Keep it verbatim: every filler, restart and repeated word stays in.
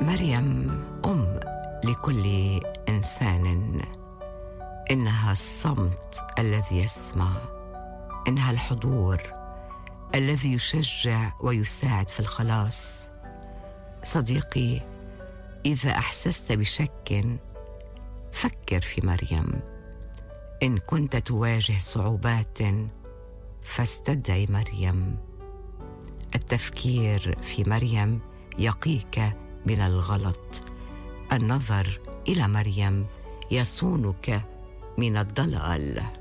مريم أم لكل إنسان. إنها الصمت الذي يسمع، إنها الحضور الذي يشجع ويساعد في الخلاص. صديقي، إذا أحسست بشك فكر في مريم. إن كنت تواجه صعوبات فاستدعي مريم. التفكير في مريم يقيك من الغلط. النظر إلى مريم يصونك من الضلال.